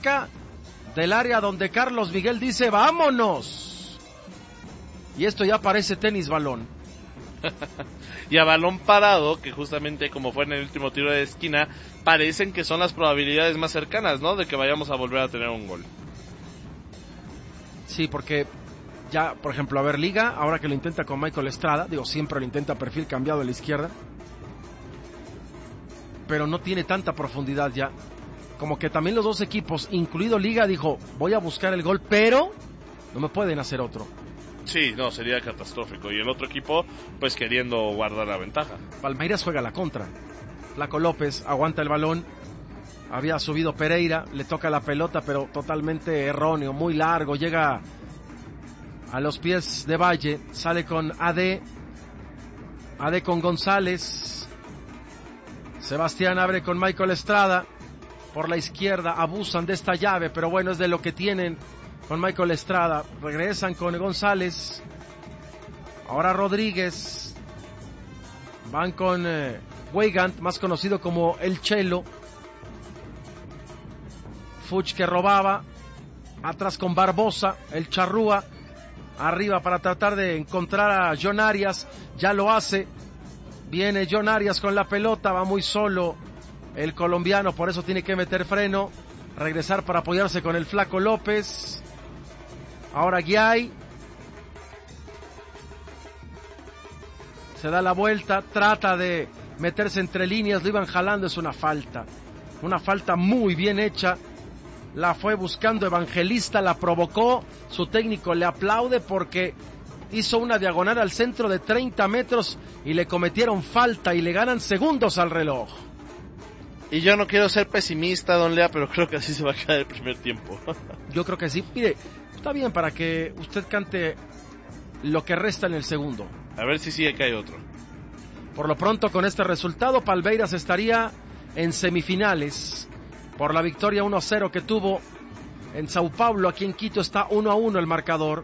del área donde Carlos Miguel dice vámonos. Y esto ya parece tenis balón. Y a balón parado, que justamente como fue en el último tiro de esquina, parecen que son las probabilidades más cercanas, ¿no? De que vayamos a volver a tener un gol. Sí, porque ya, por ejemplo, a ver, Liga, ahora que lo intenta con Michael Estrada, siempre lo intenta perfil cambiado a la izquierda, pero no tiene tanta profundidad ya. Como que también los dos equipos, incluido Liga, dijo, voy a buscar el gol, pero no me pueden hacer otro. Sí, no, sería catastrófico. Y el otro equipo, pues queriendo guardar la ventaja. Palmeiras juega la contra. Flaco López aguanta el balón. Había subido Pereira, le toca la pelota, pero totalmente erróneo, muy largo. Llega a los pies de Valle, sale con AD con González. Sebastián abre con Michael Estrada. Por la izquierda abusan de esta llave, pero bueno, es de lo que tienen con Michael Estrada. Regresan con González. Ahora Rodríguez. Van con Weigand, más conocido como El Chelo. Fuch que robaba. Atrás con Barbosa, el charrúa. Arriba para tratar de encontrar a John Arias. Ya lo hace. Viene John Arias con la pelota. Va muy solo el colombiano, por eso tiene que meter freno. Regresar para apoyarse con el Flaco López. Ahora Guiay. Se da la vuelta, trata de meterse entre líneas, lo iban jalando, es una falta. Una falta muy bien hecha. La fue buscando Evangelista, la provocó. Su técnico le aplaude porque hizo una diagonal al centro de 30 metros y le cometieron falta y le ganan segundos al reloj. Y yo no quiero ser pesimista, don Lea, pero creo que así se va a quedar el primer tiempo. Yo creo que sí. Mire, está bien para que usted cante lo que resta en el segundo. A ver si sigue que hay otro. Por lo pronto, con este resultado, Palmeiras estaría en semifinales por la victoria 1-0 que tuvo en Sao Paulo. Aquí en Quito está 1-1 el marcador.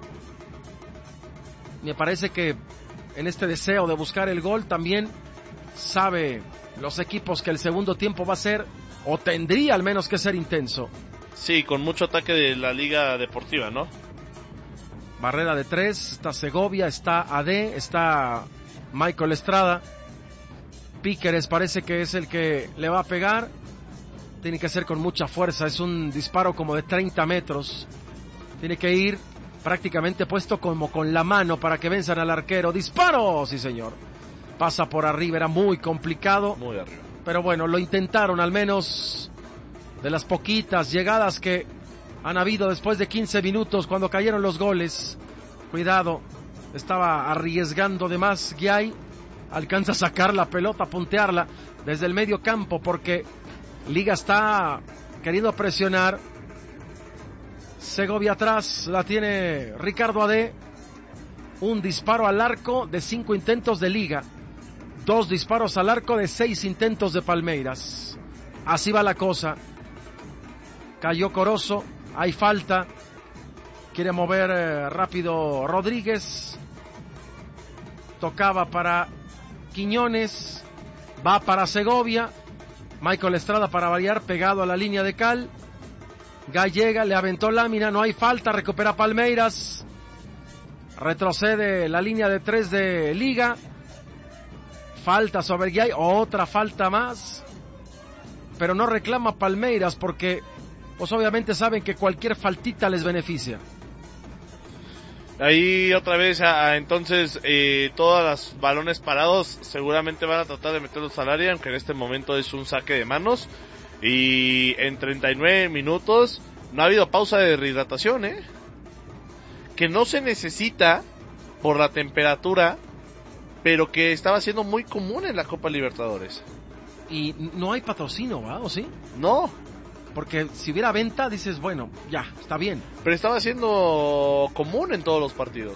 Me parece que en este deseo de buscar el gol también sabe los equipos que el segundo tiempo va a ser, o tendría al menos que ser intenso. Sí, con mucho ataque de la Liga Deportiva, ¿no? Barrera de 3, está Segovia, está AD, está Michael Estrada. Píqueres parece que es el que le va a pegar. Tiene que ser con mucha fuerza, es un disparo como de 30 metros. Tiene que ir prácticamente puesto como con la mano para que venzan al arquero. ¡Disparo! Sí, señor. Pasa por arriba, era muy complicado. Muy arriba. Pero bueno, lo intentaron, al menos de las poquitas llegadas que han habido después de 15 minutos cuando cayeron los goles. Cuidado, estaba arriesgando de más Guiay. Alcanza a sacar la pelota, a puntearla desde el medio campo porque Liga está queriendo presionar. Segovia atrás, la tiene Ricardo AD. Un disparo al arco de 5 intentos de Liga. 2 disparos al arco de 6 intentos de Palmeiras. Así va la cosa. Cayó Corozo, hay falta. Quiere mover rápido Rodríguez. Tocaba para Quiñones. Va para Segovia. Michael Estrada para variar, pegado a la línea de cal. Gallega, le aventó lámina, no hay falta, recupera Palmeiras. Retrocede la línea de 3 de Liga. Falta sobre Guiay, otra falta más. Pero no reclama Palmeiras porque pues obviamente saben que cualquier faltita les beneficia. Ahí otra vez, entonces, todos los balones parados seguramente van a tratar de meterlos al área, aunque en este momento es un saque de manos. Y en 39 minutos no ha habido pausa de rehidratación, que no se necesita por la temperatura, pero que estaba siendo muy común en la Copa Libertadores. Y no hay patrocinio, ¿va? ¿O sí? No. Porque si hubiera venta, dices, bueno, ya, está bien. Pero estaba siendo común en todos los partidos.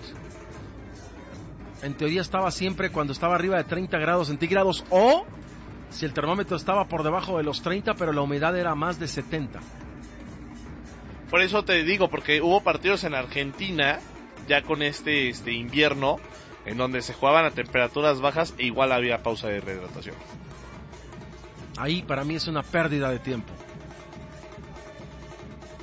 En teoría estaba siempre cuando estaba arriba de 30 grados centígrados o si el termómetro estaba por debajo de los 30, pero la humedad era más de 70. Por eso te digo, porque hubo partidos en Argentina, ya con este invierno, en donde se jugaban a temperaturas bajas e igual había pausa de rehidratación. Ahí para mí es una pérdida de tiempo.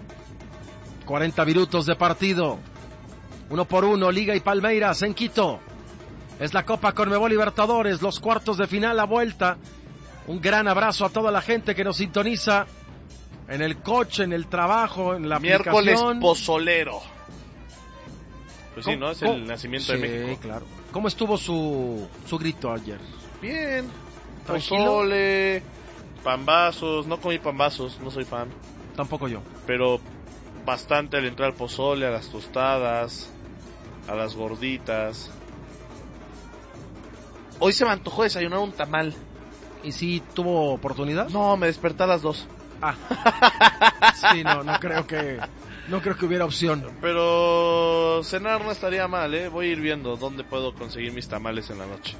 40 minutos de partido. 1-1, Liga y Palmeiras en Quito. Es la Copa Conmebol Libertadores, los cuartos de final a vuelta. Un gran abrazo a toda la gente que nos sintoniza en el coche, en el trabajo, en la miércoles aplicación. pozolero. Pues sí, ¿no? Es el nacimiento de México. Sí, claro. ¿Cómo estuvo su grito ayer? Bien. ¿Tranquilo? Pozole, pambazos. No comí pambazos, no soy fan. Tampoco yo. Pero bastante al entrar al pozole, a las tostadas, a las gorditas. Hoy se me antojó desayunar un tamal. ¿Y si tuvo oportunidad? No, me desperté a las 2. Ah. Sí, no creo que hubiera opción. Pero cenar no estaría mal, ¿eh? Voy a ir viendo dónde puedo conseguir mis tamales en la noche.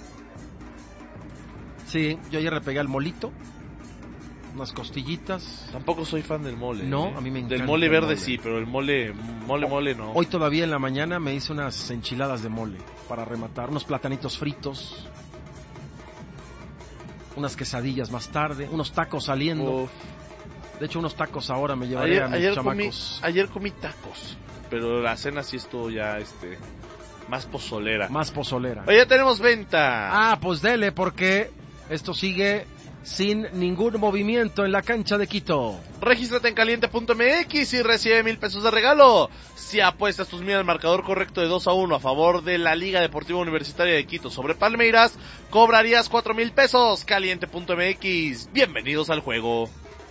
Sí, yo ayer le pegué al molito, unas costillitas. Tampoco soy fan del mole. No, ¿eh? a mí me encanta Del mole el verde mole. sí, pero el mole no. Hoy todavía en la mañana me hice unas enchiladas de mole para rematar, unos platanitos fritos, unas quesadillas más tarde, unos tacos saliendo. Uf. De hecho, unos tacos ahora me llevaré a mis chamacos. Ayer comí tacos, pero la cena sí estuvo ya más pozolera. Más pozolera. Oye, ya tenemos venta. Ah, pues dele, porque esto sigue sin ningún movimiento en la cancha de Quito. Regístrate en caliente.mx y recibe 1,000 pesos de regalo. Si apuestas tus mil al marcador correcto de 2-1 a favor de la Liga Deportiva Universitaria de Quito sobre Palmeiras, cobrarías 4,000 pesos. Caliente.mx. Bienvenidos al juego.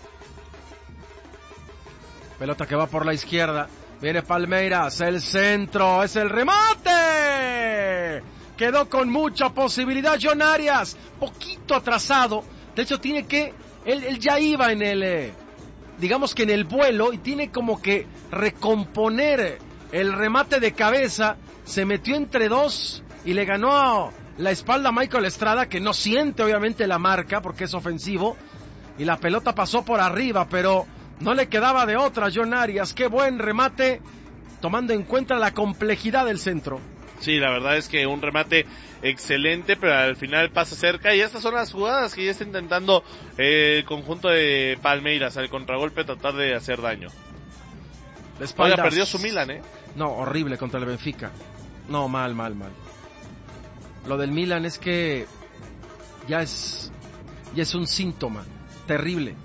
Pelota que va por la izquierda. Viene Palmeiras, el centro, es el remate. Quedó con mucha posibilidad John Arias, poquito atrasado. De hecho tiene que, él ya iba en el, digamos que en el vuelo y tiene como que recomponer el remate de cabeza. Se metió entre dos y le ganó la espalda a Michael Estrada, que no siente obviamente la marca porque es ofensivo. Y la pelota pasó por arriba, pero no le quedaba de otra John Arias. Qué buen remate, tomando en cuenta la complejidad del centro. Sí, la verdad es que un remate excelente, pero al final pasa cerca. Y estas son las jugadas que ya está intentando el conjunto de Palmeiras, al contragolpe, tratar de hacer daño. Oiga, perdió su Milan, ¿eh? No, horrible contra el Benfica. No, mal. Lo del Milan es que ya es un síntoma terrible.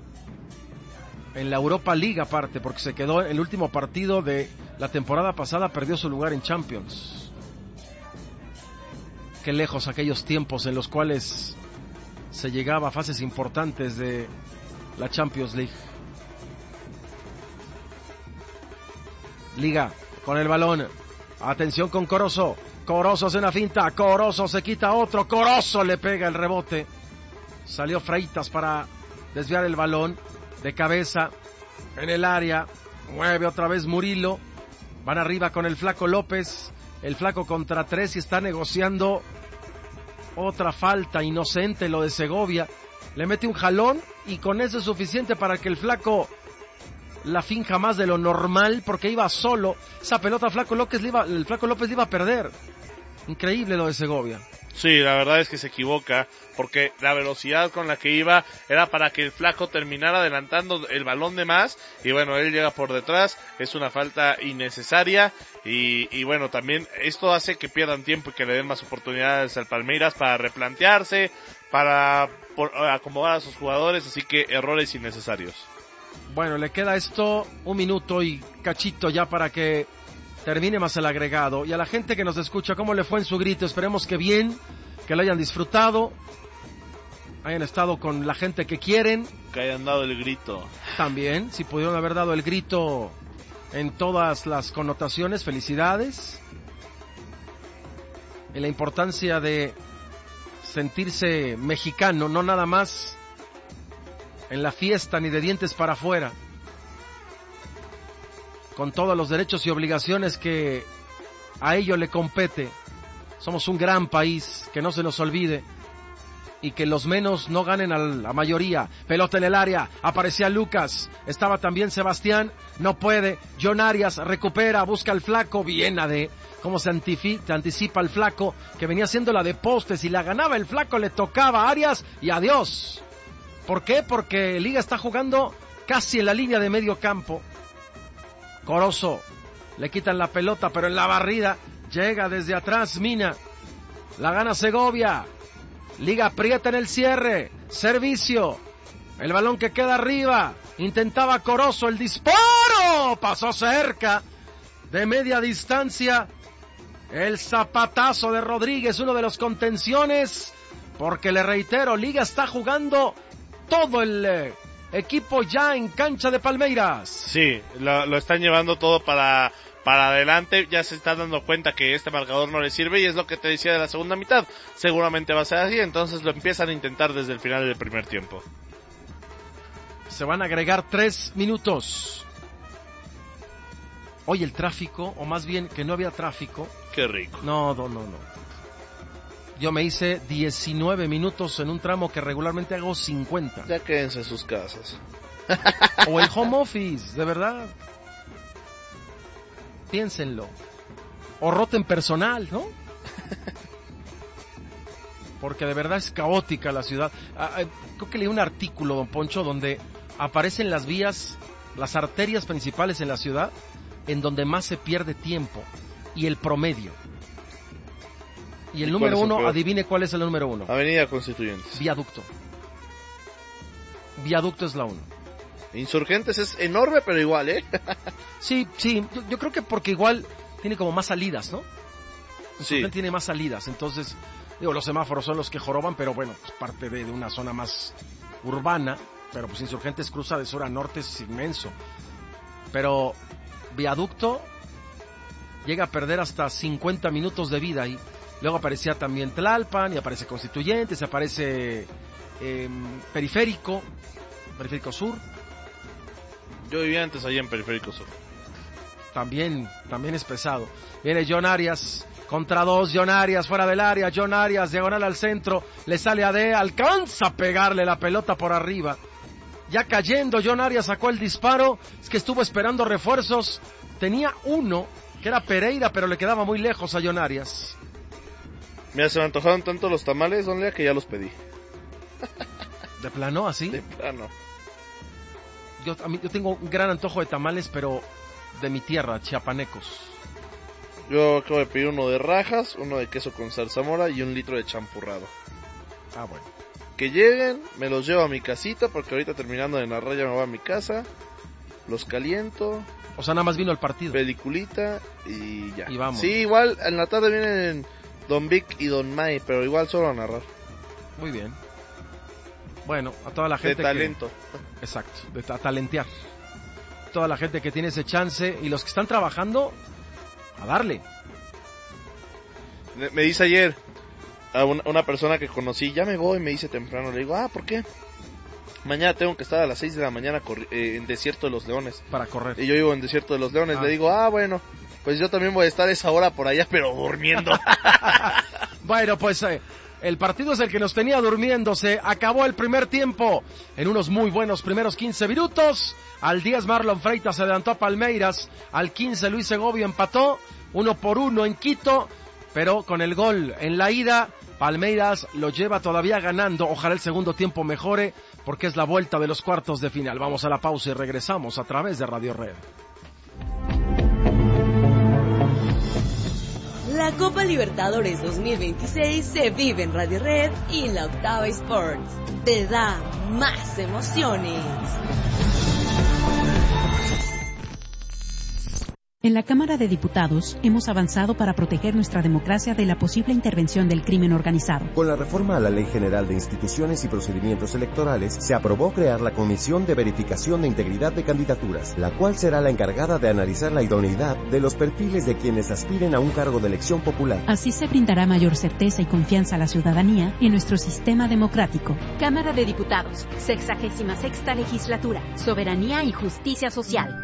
En la Europa League aparte, porque se quedó en el último partido de la temporada pasada, perdió su lugar en Champions. Qué lejos aquellos tiempos en los cuales se llegaba a fases importantes de la Champions League. Liga con el balón. Atención con Corozo. Corozo hace una finta. Corozo se quita otro. Corozo le pega el rebote. Salió Freitas para desviar el balón. De cabeza en el área, mueve otra vez Murilo, van arriba con el Flaco López, el Flaco contra 3 y está negociando otra falta inocente lo de Segovia, le mete un jalón y con eso es suficiente para que el Flaco la finja más de lo normal porque iba solo, esa pelota el Flaco López le iba a perder, increíble lo de Segovia. Sí, la verdad es que se equivoca, porque la velocidad con la que iba era para que el Flaco terminara adelantando el balón de más, y bueno, él llega por detrás, es una falta innecesaria, y bueno, también esto hace que pierdan tiempo y que le den más oportunidades al Palmeiras para replantearse, para acomodar a sus jugadores, así que errores innecesarios. Bueno, le queda esto 1 minuto y cachito ya para que termine más el agregado. Y a la gente que nos escucha, ¿cómo le fue en su grito? Esperemos que bien, que lo hayan disfrutado, hayan estado con la gente que quieren. Que hayan dado el grito. También, si pudieron haber dado el grito en todas las connotaciones, felicidades. En la importancia de sentirse mexicano, no nada más en la fiesta ni de dientes para afuera, con todos los derechos y obligaciones que a ello le compete. Somos un gran país, que no se nos olvide, y que los menos no ganen a la mayoría. Pelota en el área, aparecía Lucas, estaba también Sebastián, no puede, John Arias recupera, busca al Flaco, bien AD, cómo se anticipa el Flaco, que venía haciendo la de postes, y la ganaba el Flaco, le tocaba a Arias, y adiós. ¿Por qué? Porque Liga está jugando casi en la línea de medio campo. Corozo, le quitan la pelota, pero en la barrida llega desde atrás Mina, la gana Segovia, Liga aprieta en el cierre, servicio, el balón que queda arriba, intentaba Corozo, el disparo, pasó cerca, de media distancia, el zapatazo de Rodríguez, uno de los contenciones, porque le reitero, Liga está jugando todo el equipo ya en cancha de Palmeiras. Sí, lo están llevando todo para adelante, ya se está dando cuenta que este marcador no le sirve y es lo que te decía de la segunda mitad, seguramente va a ser así, entonces lo empiezan a intentar desde el final del primer tiempo. Se van a agregar 3 minutos. Hoy el tráfico, o más bien que no había tráfico. Qué rico. No. Yo me hice 19 minutos en un tramo que regularmente hago 50. Ya quédense en sus casas. O el home office, de verdad. Piénsenlo. O roten personal, ¿no? Porque de verdad es caótica la ciudad. Creo que leí un artículo, don Poncho, donde aparecen las vías, las arterias principales en la ciudad, en donde más se pierde tiempo, y el promedio. Y el número 1, adivine cuál es el número 1. Avenida Constituyentes. Viaducto. Viaducto es la 1. Insurgentes es enorme, pero igual, ¿eh? Sí, yo creo que porque igual tiene como más salidas, ¿no? Sí. Tiene más salidas, entonces, los semáforos son los que joroban, pero bueno, es parte de una zona más urbana, pero pues Insurgentes cruza de sur a norte, es inmenso. Pero Viaducto llega a perder hasta 50 minutos de vida ahí. Luego aparecía también Tlalpan, y aparece Constituyentes, aparece Periférico Sur. Yo vivía antes allá en Periférico Sur. También es pesado. Viene John Arias, contra 2, John Arias fuera del área, John Arias, diagonal al centro, le sale a D, alcanza a pegarle la pelota por arriba. Ya cayendo, John Arias sacó el disparo, es que estuvo esperando refuerzos, tenía uno, que era Pereira, pero le quedaba muy lejos a John Arias. Mira, se me antojaron tanto los tamales, don Lea, que ya los pedí. ¿De plano, así? De plano. Yo tengo un gran antojo de tamales, pero de mi tierra, chiapanecos. Yo acabo de pedir uno de rajas, uno de queso con zarzamora y 1 litro de champurrado. Ah, bueno. Que lleguen, me los llevo a mi casita, porque ahorita terminando de narrar ya me voy a mi casa. Los caliento. O sea, nada más vino el partido. Peliculita y ya. Y vamos. Sí, igual en la tarde vienen Don Vic y Don May, pero igual solo a narrar. Muy bien. Bueno, a toda la gente de talento. Exacto, a talentear. Toda la gente que tiene ese chance y los que están trabajando, a darle. Me dice ayer a una persona que conocí, ya me voy, me dice temprano, le digo, ¿por qué? Mañana tengo que estar a las 6 de la mañana en Desierto de los Leones. Para correr. Y yo vivo en Desierto de los Leones, le digo, bueno, pues yo también voy a estar a esa hora por allá, pero durmiendo. Bueno, pues el partido es el que nos tenía durmiendo. Se acabó el primer tiempo en unos muy buenos primeros 15 minutos. Al 10 Marlon Freitas se adelantó a Palmeiras. Al 15 Luis Segovia empató 1-1 en Quito. Pero con el gol en la ida, Palmeiras lo lleva todavía ganando. Ojalá el segundo tiempo mejore, porque es la vuelta de los cuartos de final. Vamos a la pausa y regresamos a través de Radio Red. La Copa Libertadores 2026 se vive en Radio Red y la Octava Sports. Te da más emociones. En la Cámara de Diputados hemos avanzado para proteger nuestra democracia de la posible intervención del crimen organizado. Con la reforma a la Ley General de Instituciones y Procedimientos Electorales, se aprobó crear la Comisión de Verificación de Integridad de Candidaturas, la cual será la encargada de analizar la idoneidad de los perfiles de quienes aspiren a un cargo de elección popular. Así se brindará mayor certeza y confianza a la ciudadanía en nuestro sistema democrático. Cámara de Diputados, 66ª Legislatura, Soberanía y Justicia Social.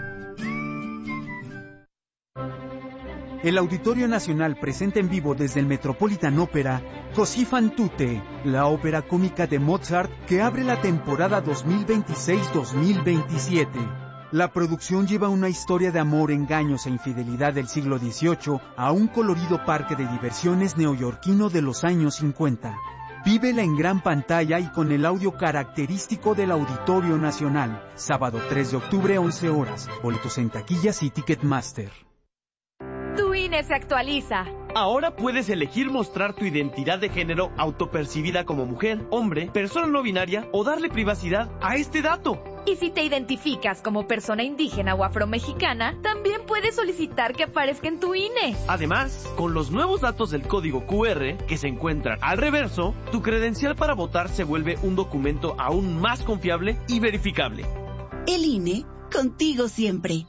El Auditorio Nacional presenta en vivo desde el Metropolitan Opera Così fan tutte, la ópera cómica de Mozart que abre la temporada 2026-2027. La producción lleva una historia de amor, engaños e infidelidad del siglo XVIII a un colorido parque de diversiones neoyorquino de los años 50. Vívela en gran pantalla y con el audio característico del Auditorio Nacional. Sábado 3 de octubre, 11 horas. Boletos en taquillas y Ticketmaster. Tu INE se actualiza. Ahora puedes elegir mostrar tu identidad de género autopercibida como mujer, hombre, persona no binaria o darle privacidad a este dato. Y si te identificas como persona indígena o afromexicana, también puedes solicitar que aparezca en tu INE. Además, con los nuevos datos del código QR que se encuentran al reverso, tu credencial para votar se vuelve un documento aún más confiable y verificable. El INE, contigo siempre.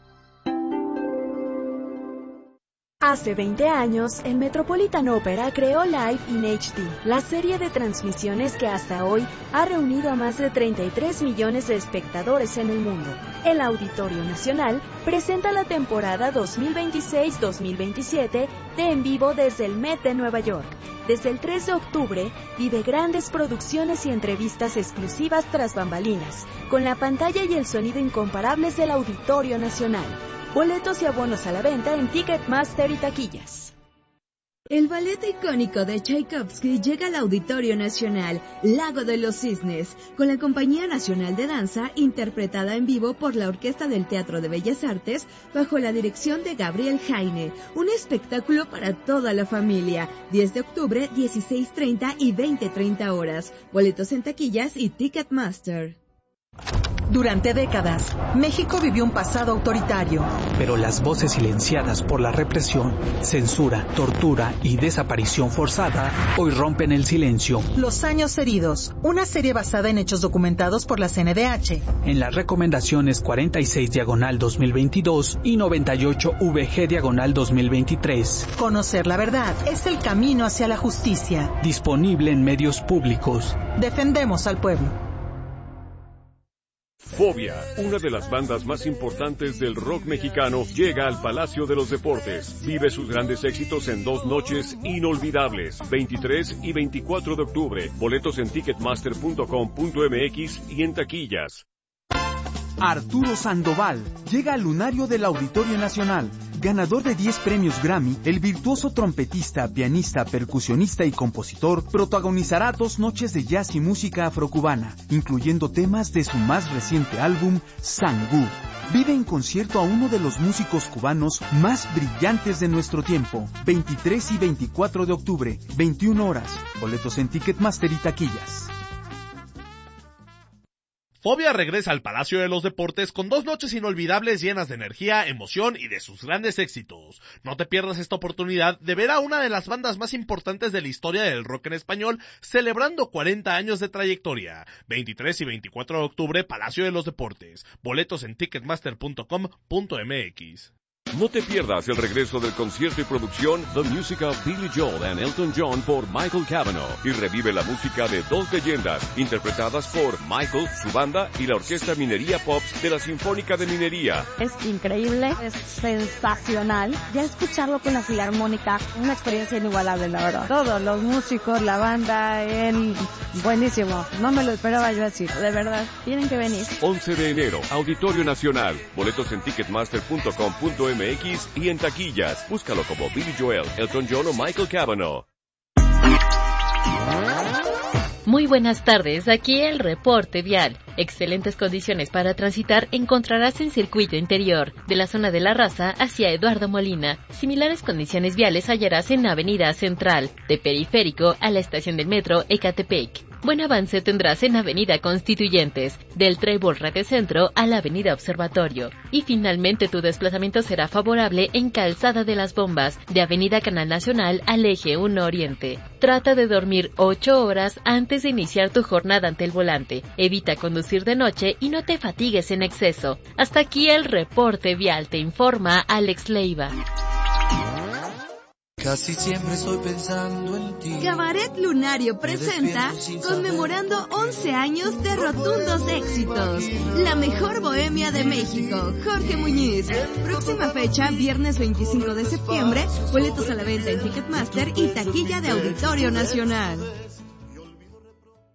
Hace 20 años, el Metropolitan Opera creó Live in HD, la serie de transmisiones que hasta hoy ha reunido a más de 33 millones de espectadores en el mundo. El Auditorio Nacional presenta la temporada 2026-2027 de En Vivo desde el Met de Nueva York. Desde el 3 de octubre, vive grandes producciones y entrevistas exclusivas tras bambalinas, con la pantalla y el sonido incomparables del Auditorio Nacional. Boletos y abonos a la venta en Ticketmaster y taquillas. El ballet icónico de Tchaikovsky llega al Auditorio Nacional, Lago de los Cisnes, con la Compañía Nacional de Danza, interpretada en vivo por la Orquesta del Teatro de Bellas Artes, bajo la dirección de Gabriel Heine. Un espectáculo para toda la familia. 10 de octubre, 16:30 y 20:30 horas. Boletos en taquillas y Ticketmaster. Durante décadas, México vivió un pasado autoritario. Pero las voces silenciadas por la represión, censura, tortura y desaparición forzada hoy rompen el silencio. Los años heridos, una serie basada en hechos documentados por la CNDH. En las recomendaciones 46/2022 y 98VG/2023. Conocer la verdad es el camino hacia la justicia. Disponible en medios públicos. Defendemos al pueblo. Fobia, una de las bandas más importantes del rock mexicano, llega al Palacio de los Deportes. Vive sus grandes éxitos en 2 noches inolvidables, 23 y 24 de octubre. Boletos en ticketmaster.com.mx y en taquillas. Arturo Sandoval llega al lunario del Auditorio Nacional. Ganador de 10 premios Grammy, el virtuoso trompetista, pianista, percusionista y compositor protagonizará 2 noches de jazz y música afrocubana, incluyendo temas de su más reciente álbum, Sangú. Vive en concierto a uno de los músicos cubanos más brillantes de nuestro tiempo. 23 y 24 de octubre, 21 horas. Boletos en Ticketmaster y taquillas. Fobia regresa al Palacio de los Deportes con 2 noches inolvidables llenas de energía, emoción y de sus grandes éxitos. No te pierdas esta oportunidad de ver a una de las bandas más importantes de la historia del rock en español celebrando 40 años de trayectoria. 23 y 24 de octubre, Palacio de los Deportes. Boletos en ticketmaster.com.mx. No te pierdas el regreso del concierto y producción The Music of Billy Joel and Elton John por Michael Cavanaugh y revive la música de 2 leyendas interpretadas por Michael, su banda y la Orquesta Minería Pops de la Sinfónica de Minería. Es increíble, es sensacional. Ya escucharlo con la Filarmónica, una experiencia inigualable, la verdad. Todos los músicos, la banda, él, buenísimo. No me lo esperaba yo así, de verdad. Tienen que venir. 11 de enero, Auditorio Nacional. Boletos en ticketmaster.com.mx y en taquillas. Búscalo como Billy Joel, Elton John o Michael Cavanaugh. Muy buenas tardes, aquí el reporte vial. Excelentes condiciones para transitar encontrarás en circuito interior, de la zona de La Raza hacia Eduardo Molina. Similares condiciones viales hallarás en Avenida Central, de Periférico a la estación del metro Ecatepec. Buen avance tendrás en Avenida Constituyentes, del Trébol Radiocentro a la Avenida Observatorio. Y finalmente tu desplazamiento será favorable en Calzada de las Bombas, de Avenida Canal Nacional al Eje 1 Oriente. Trata de dormir 8 horas antes de iniciar tu jornada ante el volante. Evita conducir de noche y no te fatigues en exceso. Hasta aquí el reporte vial, te informa Alex Leiva. Casi siempre estoy pensando en ti. Cabaret Lunario presenta conmemorando 11 años de rotundos éxitos. La mejor bohemia de México, Jorge Muñiz. Próxima fecha, viernes 25 de septiembre. Boletos a la venta en Ticketmaster y taquilla de Auditorio Nacional.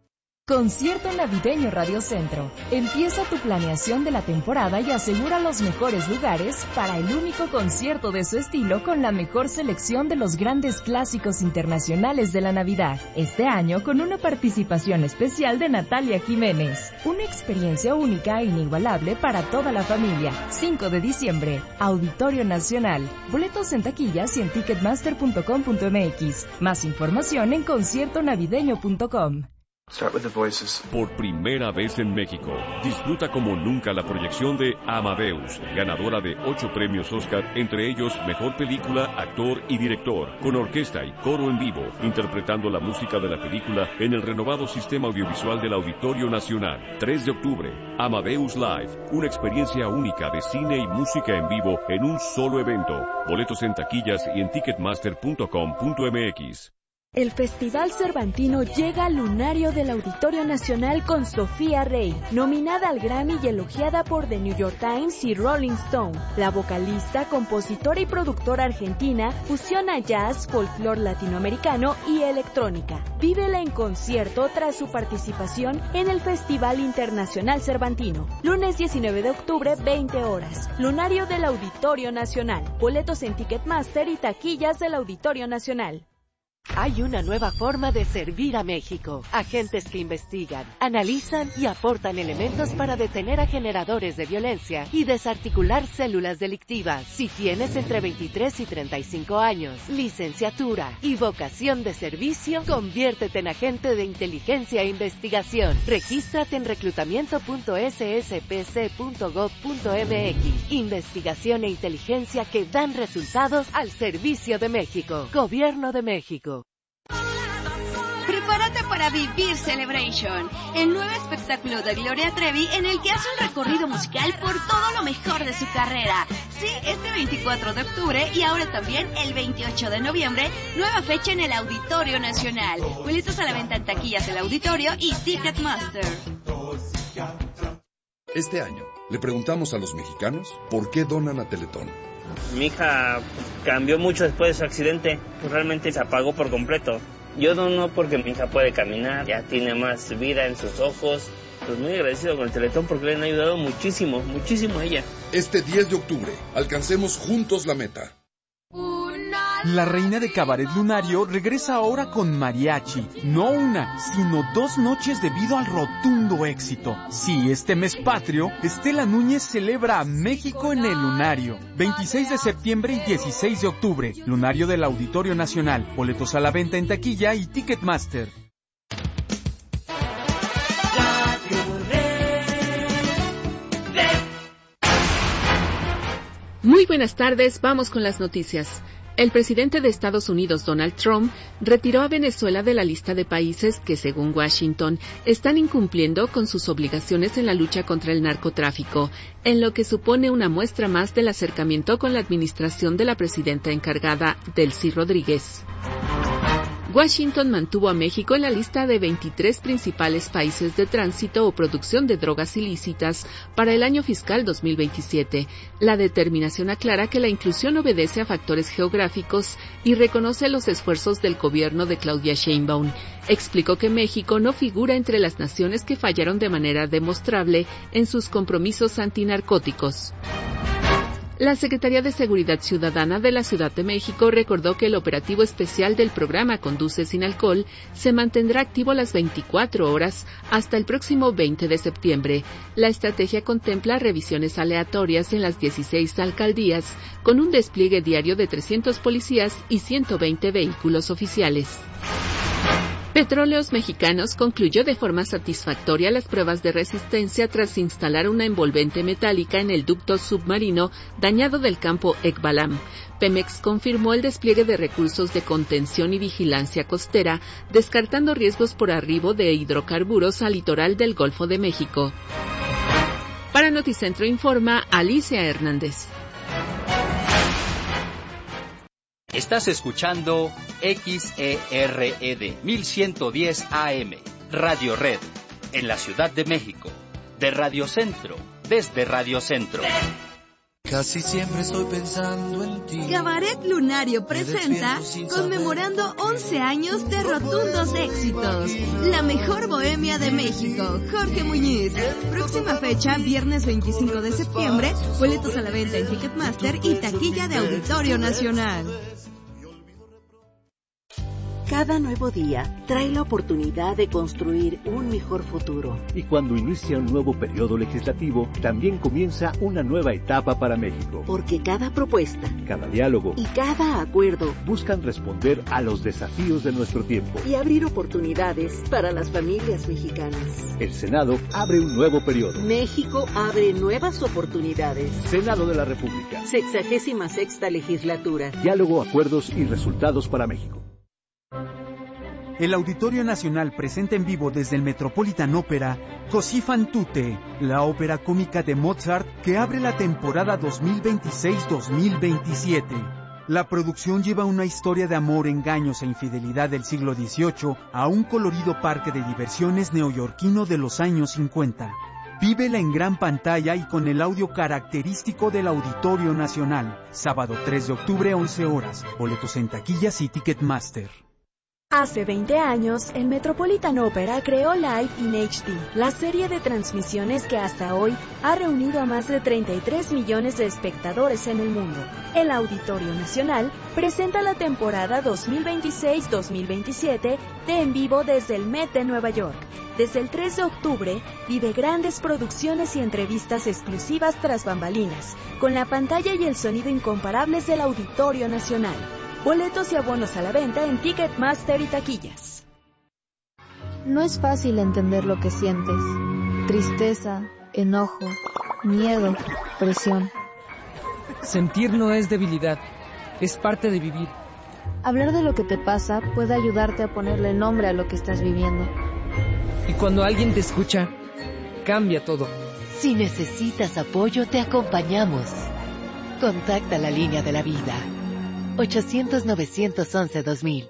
Concierto navideño Radio Centro. Empieza tu planeación de la temporada y asegura los mejores lugares para el único concierto de su estilo con la mejor selección de los grandes clásicos internacionales de la Navidad. Este año con una participación especial de Natalia Jiménez. Una experiencia única e inigualable para toda la familia. 5 de diciembre, Auditorio Nacional. Boletos en taquillas y en ticketmaster.com.mx. Más información en conciertonavideño.com. Por primera vez en México, disfruta como nunca la proyección de Amadeus, ganadora de 8 premios Oscar, entre ellos Mejor Película, Actor y Director, con orquesta y coro en vivo, interpretando la música de la película en el renovado sistema audiovisual del Auditorio Nacional. 3 de octubre, Amadeus Live, una experiencia única de cine y música en vivo en un solo evento. Boletos en taquillas y en ticketmaster.com.mx. El Festival Cervantino llega al lunario del Auditorio Nacional con Sofía Rey, nominada al Grammy y elogiada por The New York Times y Rolling Stone. La vocalista, compositora y productora argentina fusiona jazz, folclore latinoamericano y electrónica. Vívela en concierto tras su participación en el Festival Internacional Cervantino. Lunes 19 de octubre, 20 horas. Lunario del Auditorio Nacional. Boletos en Ticketmaster y taquillas del Auditorio Nacional. Hay una nueva forma de servir a México. Agentes que investigan, analizan y aportan elementos para detener a generadores de violencia y desarticular células delictivas. Si tienes entre 23 y 35 años, licenciatura y vocación de servicio, conviértete en agente de inteligencia e investigación. Regístrate en reclutamiento.sspc.gov.mx. Investigación e inteligencia que dan resultados al servicio de México. Gobierno de México. Prepárate para vivir Celebration, el nuevo espectáculo de Gloria Trevi en el que hace un recorrido musical por todo lo mejor de su carrera. Sí, este 24 de octubre y ahora también el 28 de noviembre, nueva fecha en el Auditorio Nacional. Boletos a la venta en taquillas del Auditorio y Ticketmaster. Este año le preguntamos a los mexicanos por qué donan a Teletón. Mi hija cambió mucho después de su accidente, realmente se apagó por completo. Yo dono porque mi hija puede caminar, ya tiene más vida en sus ojos. Pues muy agradecido con el Teletón porque le han ayudado muchísimo, muchísimo a ella. Este 10 de octubre, alcancemos juntos la meta. La reina de Cabaret Lunario regresa ahora con mariachi. No una, sino 2 noches debido al rotundo éxito. Sí, este mes patrio, Estela Núñez celebra a México en el Lunario. 26 de septiembre y 16 de octubre. Lunario del Auditorio Nacional. Boletos a la venta en taquilla y Ticketmaster. Muy buenas tardes, vamos con las noticias. El presidente de Estados Unidos, Donald Trump, retiró a Venezuela de la lista de países que, según Washington, están incumpliendo con sus obligaciones en la lucha contra el narcotráfico, en lo que supone una muestra más del acercamiento con la administración de la presidenta encargada, Delcy Rodríguez. Washington mantuvo a México en la lista de 23 principales países de tránsito o producción de drogas ilícitas para el año fiscal 2027. La determinación aclara que la inclusión obedece a factores geográficos y reconoce los esfuerzos del gobierno de Claudia Sheinbaum. Explicó que México no figura entre las naciones que fallaron de manera demostrable en sus compromisos antinarcóticos. La Secretaría de Seguridad Ciudadana de la Ciudad de México recordó que el operativo especial del programa Conduce sin Alcohol se mantendrá activo las 24 horas hasta el próximo 20 de septiembre. La estrategia contempla revisiones aleatorias en las 16 alcaldías, con un despliegue diario de 300 policías y 120 vehículos oficiales. Petróleos Mexicanos concluyó de forma satisfactoria las pruebas de resistencia tras instalar una envolvente metálica en el ducto submarino dañado del campo Ekbalam. Pemex confirmó el despliegue de recursos de contención y vigilancia costera, descartando riesgos por arribo de hidrocarburos al litoral del Golfo de México. Para Noticentro informa Alicia Hernández. Estás escuchando XERED 1110 AM, Radio Red, en la Ciudad de México, de Radio Centro, desde Radio Centro. Casi siempre estoy pensando en ti. Cabaret Lunario presenta conmemorando 11 años de rotundos éxitos. La mejor bohemia de México, Jorge Muñiz. Próxima fecha, viernes 25 de septiembre. Boletos a la venta en Ticketmaster y taquilla de Auditorio Nacional. Cada nuevo día trae la oportunidad de construir un mejor futuro. Y cuando inicia un nuevo periodo legislativo, también comienza una nueva etapa para México. Porque cada propuesta, cada diálogo y cada acuerdo buscan responder a los desafíos de nuestro tiempo y abrir oportunidades para las familias mexicanas. El Senado abre un nuevo periodo. México abre nuevas oportunidades. Senado de la República. 66ª legislatura. Diálogo, acuerdos y resultados para México. El Auditorio Nacional presenta en vivo desde el Metropolitan Opera Così fan tutte, la ópera cómica de Mozart que abre la temporada 2026-2027. La producción lleva una historia de amor, engaños e infidelidad del siglo XVIII a un colorido parque de diversiones neoyorquino de los años 50. Vívela en gran pantalla y con el audio característico del Auditorio Nacional. Sábado 3 de octubre, 11 horas. Boletos en taquillas y Ticketmaster. Hace 20 años, el Metropolitan Opera creó Live in HD, la serie de transmisiones que hasta hoy ha reunido a más de 33 millones de espectadores en el mundo. El Auditorio Nacional presenta la temporada 2026-2027 de En Vivo desde el Met de Nueva York. Desde el 3 de octubre, vive grandes producciones y entrevistas exclusivas tras bambalinas, con la pantalla y el sonido incomparables del Auditorio Nacional. Boletos y abonos a la venta en Ticketmaster y taquillas. No es fácil entender lo que sientes. Tristeza, enojo, miedo, presión. Sentir no es debilidad, es parte de vivir. Hablar de lo que te pasa puede ayudarte a ponerle nombre a lo que estás viviendo. Y cuando alguien te escucha, cambia todo. Si necesitas apoyo, te acompañamos. Contacta la línea de la vida. 800-911-2000.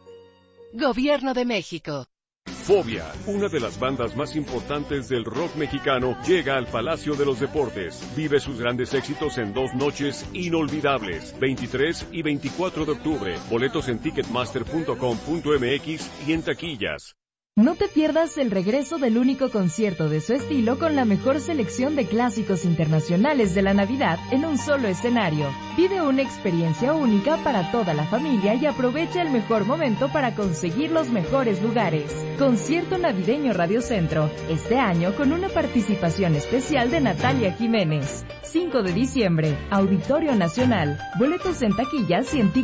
Gobierno de México. Fobia, una de las bandas más importantes del rock mexicano, llega al Palacio de los Deportes. Vive sus grandes éxitos en 2 noches inolvidables, 23 y 24 de octubre. Boletos en ticketmaster.com.mx y en taquillas. No te pierdas el regreso del único concierto de su estilo con la mejor selección de clásicos internacionales de la Navidad en un solo escenario. Vive una experiencia única para toda la familia y aprovecha el mejor momento para conseguir los mejores lugares. Concierto Navideño Radio Centro, este año con una participación especial de Natalia Jiménez. 5 de diciembre, Auditorio Nacional. Boletos en taquillas y en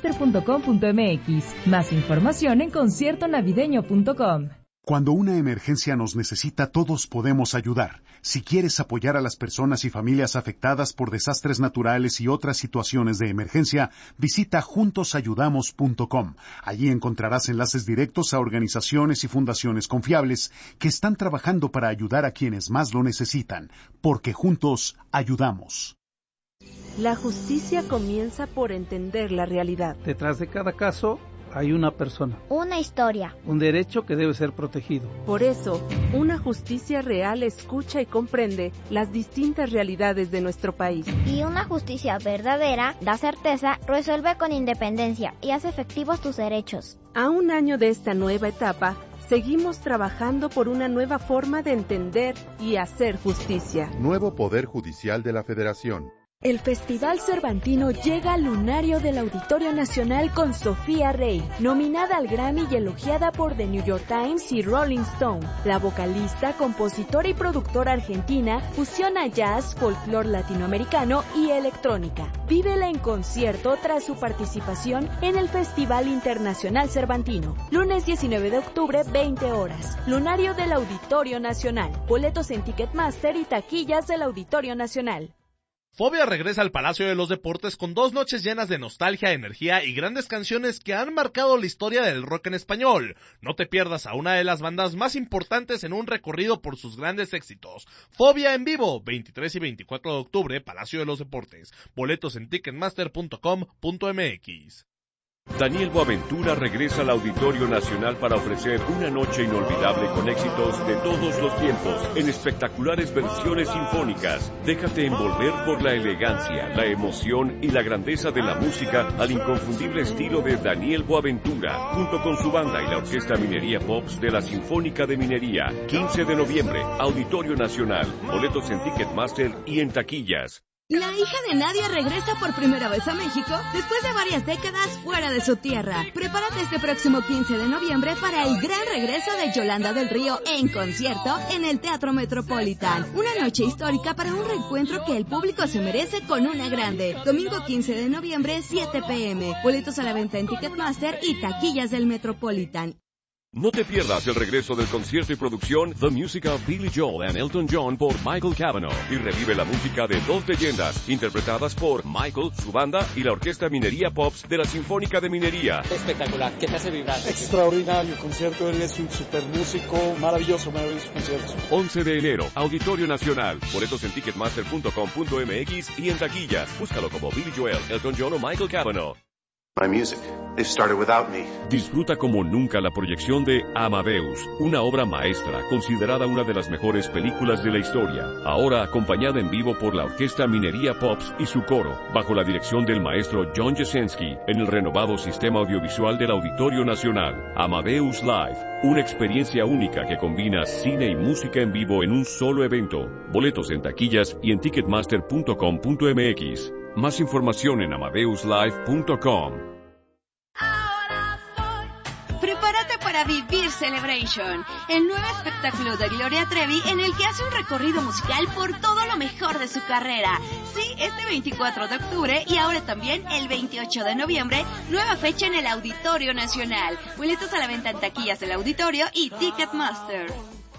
ticketmaster.com.mx. Más información en conciertonavideño.com. Cuando una emergencia nos necesita, todos podemos ayudar. Si quieres apoyar a las personas y familias afectadas por desastres naturales y otras situaciones de emergencia, visita juntosayudamos.com. Allí encontrarás enlaces directos a organizaciones y fundaciones confiables que están trabajando para ayudar a quienes más lo necesitan, porque juntos ayudamos. La justicia comienza por entender la realidad. Detrás de cada caso hay una persona. Una historia. Un derecho que debe ser protegido. Por eso, una justicia real escucha y comprende las distintas realidades de nuestro país. Y una justicia verdadera da certeza, resuelve con independencia y hace efectivos tus derechos. A un año de esta nueva etapa, seguimos trabajando por una nueva forma de entender y hacer justicia. Nuevo Poder Judicial de la Federación. El Festival Cervantino llega al lunario del Auditorio Nacional con Sofía Rey, nominada al Grammy y elogiada por The New York Times y Rolling Stone. La vocalista, compositora y productora argentina fusiona jazz, folclore latinoamericano y electrónica. Vívela en concierto tras su participación en el Festival Internacional Cervantino. Lunes 19 de octubre, 20 horas. Lunario del Auditorio Nacional. Boletos en Ticketmaster y taquillas del Auditorio Nacional. Fobia regresa al Palacio de los Deportes con 2 noches llenas de nostalgia, energía y grandes canciones que han marcado la historia del rock en español. No te pierdas a una de las bandas más importantes en un recorrido por sus grandes éxitos. Fobia en vivo, 23 y 24 de octubre, Palacio de los Deportes. Boletos en ticketmaster.com.mx. Daniel Boaventura regresa al Auditorio Nacional para ofrecer una noche inolvidable con éxitos de todos los tiempos, en espectaculares versiones sinfónicas. Déjate envolver por la elegancia, la emoción y la grandeza de la música al inconfundible estilo de Daniel Boaventura, junto con su banda y la Orquesta Minería Pops de la Sinfónica de Minería. 15 de noviembre, Auditorio Nacional. Boletos en Ticketmaster y en taquillas. La hija de Nadia regresa por primera vez a México después de varias décadas fuera de su tierra. Prepárate este próximo 15 de noviembre para el gran regreso de Yolanda del Río en concierto en el Teatro Metropolitan. Una noche histórica para un reencuentro que el público se merece con una grande. Domingo 15 de noviembre, 7 p.m. Boletos a la venta en Ticketmaster y taquillas del Metropolitan. No te pierdas el regreso del concierto y producción The Music of Billy Joel and Elton John por Michael Cavanaugh y revive la música de dos leyendas interpretadas por Michael, su banda y la Orquesta Minería Pops de la Sinfónica de Minería. Espectacular, ¿qué te hace vibrar? Extraordinario concierto, él es un super músico, maravilloso concierto. 11 de enero, Auditorio Nacional. Boletos en ticketmaster.com.mx y en taquillas. Búscalo como Billy Joel, Elton John o Michael Cavanaugh. My music. They started without me. Disfruta como nunca la proyección de Amadeus, una obra maestra considerada una de las mejores películas de la historia. Ahora acompañada en vivo por la Orquesta Minería Pops y su coro, bajo la dirección del maestro John Jasenski, en el renovado sistema audiovisual del Auditorio Nacional. Amadeus Live, una experiencia única que combina cine y música en vivo en un solo evento. Boletos en taquillas y en ticketmaster.com.mx. Más información en amadeuslive.com. Prepárate para vivir Celebration, el nuevo espectáculo de Gloria Trevi en el que hace un recorrido musical por todo lo mejor de su carrera. Sí, este 24 de octubre y ahora también el 28 de noviembre, nueva fecha en el Auditorio Nacional. Boletos a la venta en taquillas del Auditorio y Ticketmaster.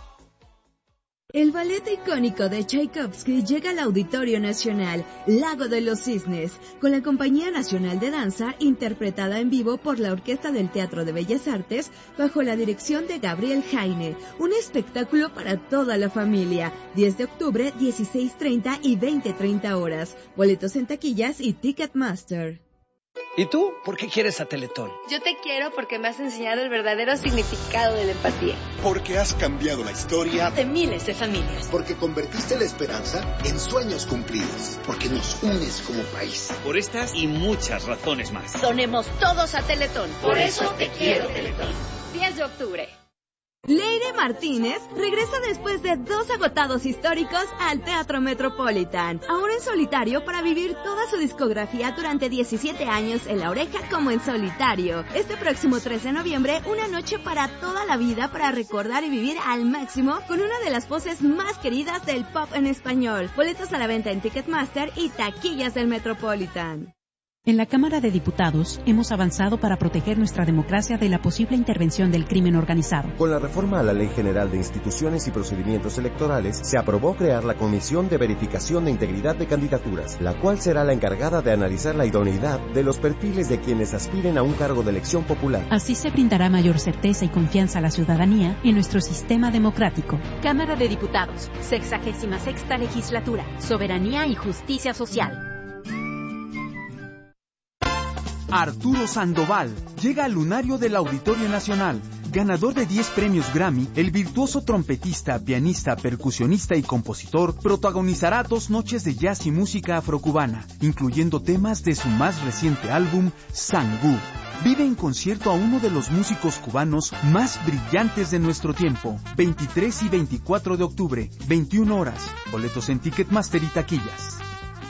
El ballet icónico de Tchaikovsky llega al Auditorio Nacional, Lago de los Cisnes, con la Compañía Nacional de Danza, interpretada en vivo por la Orquesta del Teatro de Bellas Artes, bajo la dirección de Gabriel Jaine. Un espectáculo para toda la familia. 10 de octubre, 16:30 y 20:30 horas. Boletos en taquillas y Ticketmaster. ¿Y tú? ¿Por qué quieres a Teletón? Yo te quiero porque me has enseñado el verdadero significado de la empatía. Porque has cambiado la historia de miles de familias. Porque convertiste la esperanza en sueños cumplidos. Porque nos unes como país. Por estas y muchas razones más. Donemos todos a Teletón. Por eso te quiero, Teletón. 10 de octubre. Leire Martínez regresa después de 2 agotados históricos al Teatro Metropolitan, ahora en solitario para vivir toda su discografía durante 17 años en La Oreja como en solitario. Este próximo 3 de noviembre, una noche para toda la vida para recordar y vivir al máximo con una de las voces más queridas del pop en español. Boletos a la venta en Ticketmaster y taquillas del Metropolitan. En la Cámara de Diputados hemos avanzado para proteger nuestra democracia de la posible intervención del crimen organizado. Con la reforma a la Ley General de Instituciones y Procedimientos Electorales, se aprobó crear la Comisión de Verificación de Integridad de Candidaturas, la cual será la encargada de analizar la idoneidad de los perfiles de quienes aspiren a un cargo de elección popular. Así se brindará mayor certeza y confianza a la ciudadanía en nuestro sistema democrático. Cámara de Diputados, 66ª Legislatura, Soberanía y Justicia Social. Arturo Sandoval llega al lunario del Auditorio Nacional. Ganador de 10 premios Grammy, el virtuoso trompetista, pianista, percusionista y compositor protagonizará 2 noches de jazz y música afrocubana, incluyendo temas de su más reciente álbum, Sangú. Vive en concierto a uno de los músicos cubanos más brillantes de nuestro tiempo. 23 y 24 de octubre, 21 horas. Boletos en Ticketmaster y taquillas.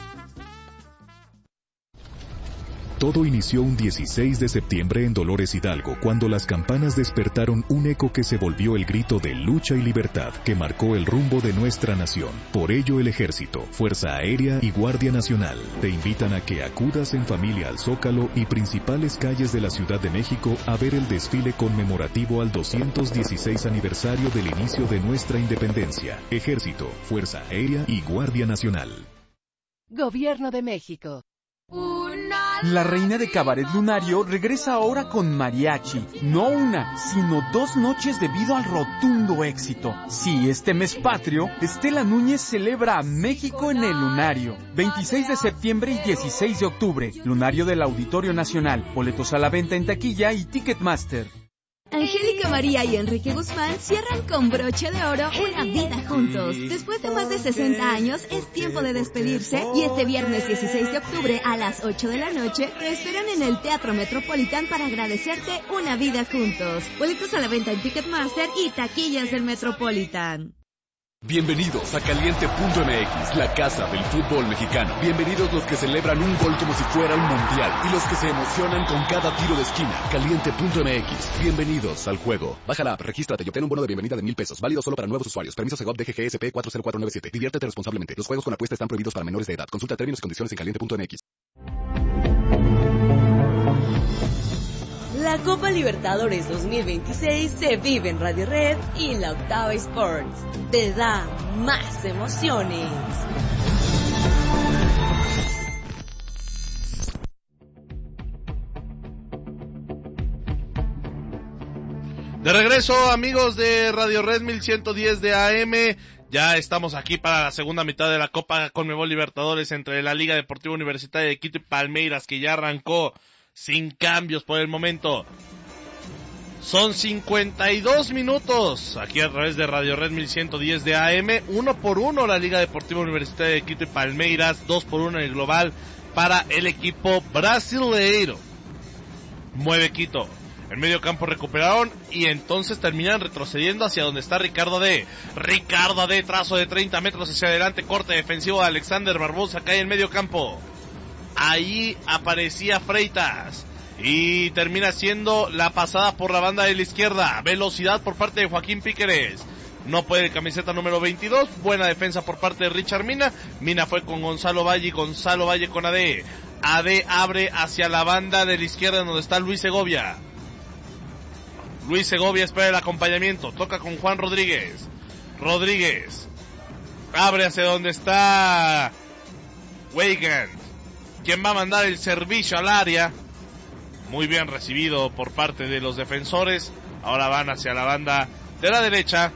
Todo inició un 16 de septiembre en Dolores Hidalgo, cuando las campanas despertaron un eco que se volvió el grito de lucha y libertad que marcó el rumbo de nuestra nación. Por ello, el Ejército, Fuerza Aérea y Guardia Nacional te invitan a que acudas en familia al Zócalo y principales calles de la Ciudad de México a ver el desfile conmemorativo al 216 aniversario del inicio de nuestra independencia. Ejército, Fuerza Aérea y Guardia Nacional. Gobierno de México. La reina de Cabaret Lunario regresa ahora con mariachi. No una, sino 2 noches debido al rotundo éxito. Sí, este mes patrio, Estela Núñez celebra a México en el Lunario. 26 de septiembre y 16 de octubre. Lunario del Auditorio Nacional. Boletos a la venta en taquilla y Ticketmaster. Angélica María y Enrique Guzmán cierran con broche de oro una vida juntos. Después de más de 60 años, es tiempo de despedirse y este viernes 16 de octubre a las 8 de la noche te esperan en el Teatro Metropolitan para agradecerte una vida juntos. Boletos a la venta en Ticketmaster y taquillas del Metropolitan. Bienvenidos a Caliente.mx, la casa del fútbol mexicano. Bienvenidos los que celebran un gol como si fuera un mundial y los que se emocionan con cada tiro de esquina. Caliente.mx, bienvenidos al juego. Baja la app, regístrate y obtén un bono de bienvenida de $1,000. Válido solo para nuevos usuarios. Permiso Segov DGGSP 40497. Diviértete responsablemente. Los juegos con apuesta están prohibidos para menores de edad. Consulta términos y condiciones en Caliente.mx. La Copa Libertadores 2026 se vive en Radio Red y la Octava Sports. Te da más emociones. De regreso, amigos de Radio Red 1110 de AM. Ya estamos aquí para la segunda mitad de la Copa Conmebol Libertadores entre la Liga Deportiva Universitaria de Quito y Palmeiras, que ya arrancó sin cambios por el momento. Son 52 minutos aquí a través de Radio Red 1110 de AM. 1-1 la Liga Deportiva Universitaria de Quito y Palmeiras. 2-1 en el global para el equipo brasileiro. Mueve Quito. En medio campo recuperaron y entonces terminan retrocediendo hacia donde está Ricardo D. Ricardo D, trazo de 30 metros hacia adelante, corte defensivo de Alexander Barbosa, cae en medio campo. Ahí aparecía Freitas y termina siendo la pasada por la banda de la izquierda. Velocidad por parte de Joaquín Píqueres. No puede el camiseta número 22. Buena defensa por parte de Richard Mina. Mina fue con Gonzalo Valle y Gonzalo Valle con AD. AD abre hacia la banda de la izquierda donde está Luis Segovia. Luis Segovia espera el acompañamiento. Toca con Juan Rodríguez. Rodríguez abre hacia donde está Weigand, quien va a mandar el servicio al área. Muy bien recibido por parte de los defensores. Ahora van hacia la banda de la derecha.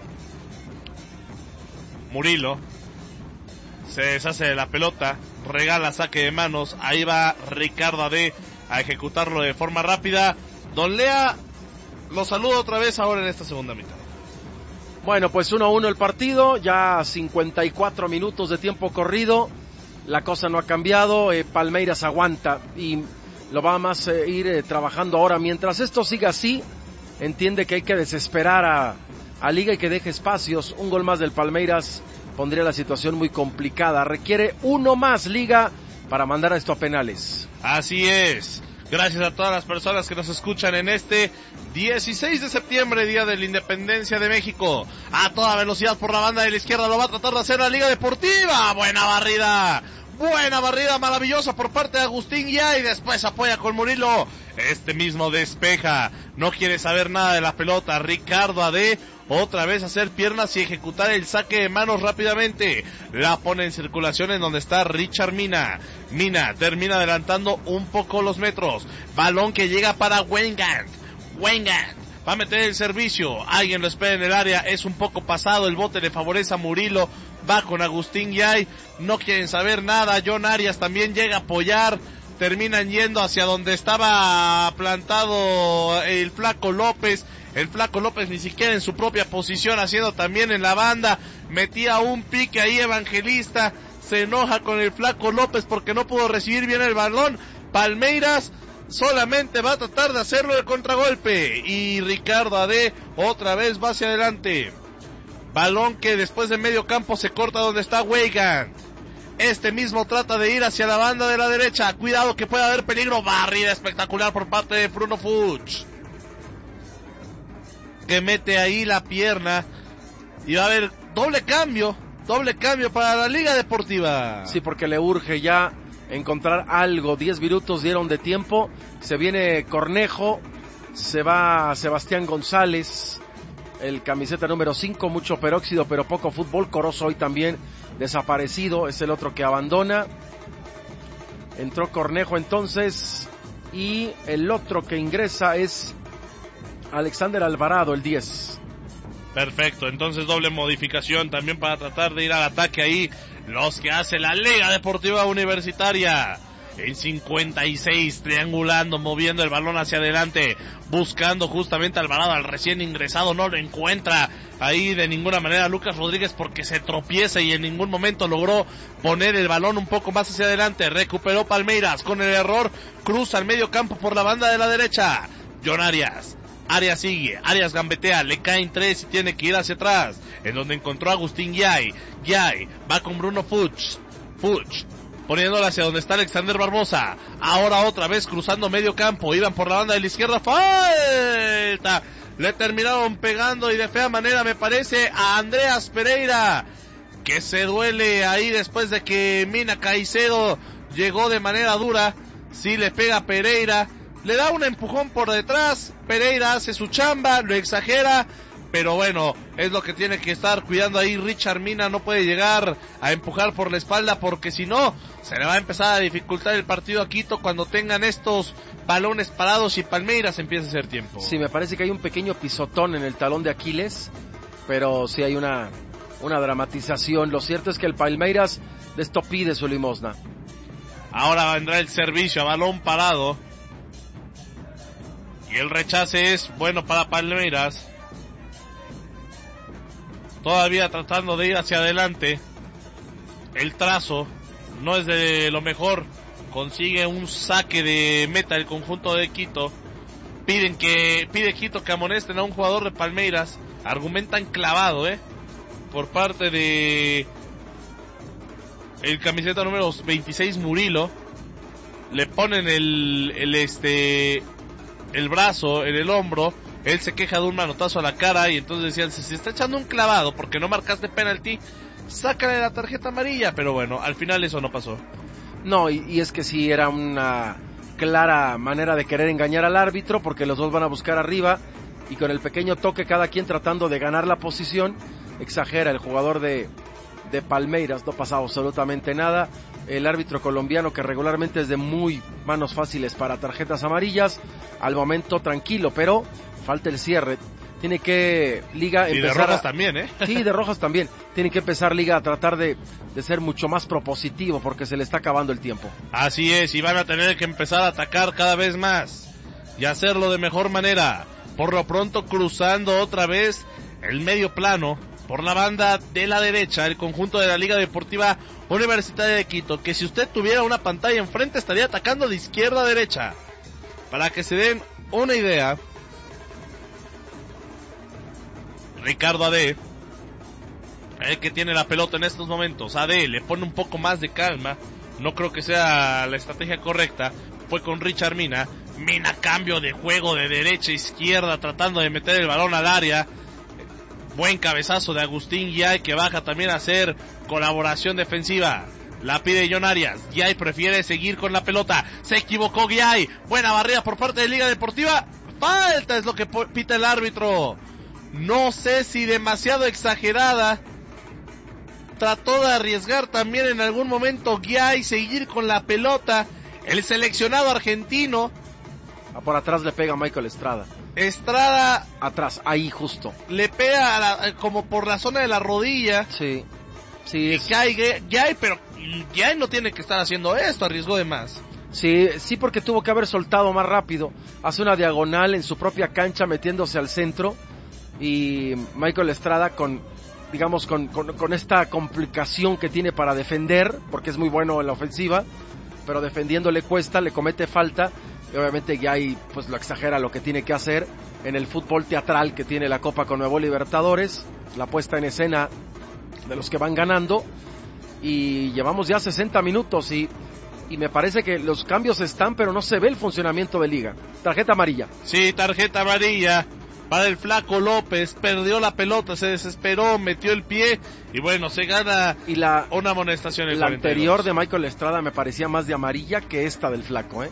Murilo se deshace de la pelota, regala saque de manos. Ahí va Ricardo D a ejecutarlo de forma rápida. Don Lea, lo saludo otra vez ahora en esta segunda mitad. Bueno, pues 1-1 el partido, ya 54 minutos de tiempo corrido. La cosa no ha cambiado, Palmeiras aguanta y lo va a más ir trabajando ahora. Mientras esto siga así, entiende que hay que desesperar a Liga y que deje espacios. Un gol más del Palmeiras pondría la situación muy complicada. Requiere uno más Liga para mandar esto a penales. Así es. Gracias a todas las personas que nos escuchan en este 16 de septiembre, Día de la Independencia de México. A toda velocidad por la banda de la izquierda lo va a tratar de hacer la Liga Deportiva. Buena barrida maravillosa por parte de Agustín Guía y después apoya con Murilo. Este mismo despeja, no quiere saber nada de la pelota. Ricardo AD otra vez hacer piernas y ejecutar el saque de manos rápidamente. La pone en circulación en donde está Richard Mina. Mina termina adelantando un poco los metros. Balón que llega para Weingand. Va a meter el servicio. Alguien lo espera en el área. Es un poco pasado. El bote le favorece a Murilo. Va con Agustín Yay. No quieren saber nada. John Arias también llega a apoyar. Terminan yendo hacia donde estaba plantado el Flaco López. El Flaco López ni siquiera en su propia posición, haciendo también en la banda. Metía un pique ahí Evangelista. Se enoja con el Flaco López porque no pudo recibir bien el balón. Palmeiras solamente va a tratar de hacerlo de contragolpe. Y Ricardo AD otra vez va hacia adelante. Balón que después de medio campo se corta donde está Weigand. Este mismo trata de ir hacia la banda de la derecha. Cuidado que puede haber peligro. Barrida espectacular por parte de Bruno Fuchs, que mete ahí la pierna. Y va a haber doble cambio para la Liga Deportiva. Sí, porque le urge ya encontrar algo. 10 minutos dieron de tiempo. Se viene Cornejo, se va Sebastián González, el camiseta número 5, mucho peróxido pero poco fútbol. Corozo hoy también desaparecido, es el otro que abandona. Entró Cornejo entonces, y el otro que ingresa es Alexander Alvarado, el 10. Perfecto, entonces doble modificación también para tratar de ir al ataque ahí los que hace la Liga Deportiva Universitaria. En 56, triangulando, moviendo el balón hacia adelante, buscando justamente a Alvarado, al recién ingresado, no lo encuentra ahí de ninguna manera Lucas Rodríguez porque se tropieza y en ningún momento logró poner el balón un poco más hacia adelante. Recuperó Palmeiras con el error, cruza al medio campo por la banda de la derecha. John Arias sigue, Arias gambetea, le caen 3 y tiene que ir hacia atrás, en donde encontró a Agustín Yay va con Bruno Fuchs, poniéndola hacia donde está Alexander Barbosa, ahora otra vez cruzando medio campo, iban por la banda de la izquierda, falta, le terminaron pegando y de fea manera me parece a Andreas Pereira, que se duele ahí después de que Mina Caicedo llegó de manera dura, sí le pega a Pereira, le da un empujón por detrás, Pereira hace su chamba, lo exagera, pero bueno, es lo que tiene que estar cuidando ahí Richard Mina, no puede llegar a empujar por la espalda porque si no, se le va a empezar a dificultar el partido a Quito cuando tengan estos balones parados y Palmeiras empieza a hacer tiempo. Sí, me parece que hay un pequeño pisotón en el talón de Aquiles, pero sí hay una dramatización. Lo cierto es que el Palmeiras de esto pide su limosna. Ahora vendrá el servicio a balón parado. Y el rechace es bueno para Palmeiras. Todavía tratando de ir hacia adelante. El trazo no es de lo mejor. Consigue un saque de meta el conjunto de Quito. Pide Quito que amonesten a un jugador de Palmeiras. Argumentan clavado, por parte de el camiseta número 26 Murilo. Le ponen el brazo en el hombro, él se queja de un manotazo a la cara y entonces decían, si se está echando un clavado porque no marcaste penalti, sácale la tarjeta amarilla, pero bueno, al final eso no pasó. No, y es que sí era una clara manera de querer engañar al árbitro porque los dos van a buscar arriba y con el pequeño toque cada quien tratando de ganar la posición, exagera el jugador de Palmeiras, no pasa absolutamente nada. El árbitro colombiano, que regularmente es de muy manos fáciles para tarjetas amarillas, al momento tranquilo, pero falta el cierre. Tiene que Liga empezar... Y de rojas también, Sí, de rojas también. Tiene que empezar Liga a tratar de ser mucho más propositivo porque se le está acabando el tiempo. Así es, y van a tener que empezar a atacar cada vez más y hacerlo de mejor manera. Por lo pronto cruzando otra vez el medio plano por la banda de la derecha, el conjunto de la Liga Deportiva Universitaria de Quito, que si usted tuviera una pantalla enfrente estaría atacando de izquierda a derecha. Para que se den una idea, Ricardo Ade, el que tiene la pelota en estos momentos, Ade le pone un poco más de calma, no creo que sea la estrategia correcta, fue con Richard Mina, cambio de juego de derecha a izquierda tratando de meter el balón al área. Buen cabezazo de Agustín Yay, que baja también a hacer colaboración defensiva. La pide John Arias. Yay prefiere seguir con la pelota. Se equivocó Yay. Buena barrida por parte de Liga Deportiva. Falta es lo que pita el árbitro. No sé si demasiado exagerada. Trató de arriesgar también en algún momento Yay, seguir con la pelota. El seleccionado argentino. Por atrás le pega Michael Estrada. Estrada atrás, ahí justo. Le pega como por la zona de la rodilla. Sí. Y cae Yay, pero Yay no tiene que estar haciendo esto, arriesgó de más. Sí, porque tuvo que haber soltado más rápido. Hace una diagonal en su propia cancha metiéndose al centro. Y Michael Estrada con esta complicación que tiene para defender, porque es muy bueno en la ofensiva, pero defendiendo le cuesta, le comete falta. Y obviamente Yay pues lo exagera lo que tiene que hacer en el fútbol teatral que tiene la Copa Conmebol Libertadores, la puesta en escena de los que van ganando, y llevamos ya 60 minutos y me parece que los cambios están, pero no se ve el funcionamiento de Liga. Tarjeta amarilla. Sí, tarjeta amarilla para el Flaco López, perdió la pelota, se desesperó, metió el pie y bueno, se gana una amonestación. La anterior de Michael Estrada me parecía más de amarilla que esta del Flaco,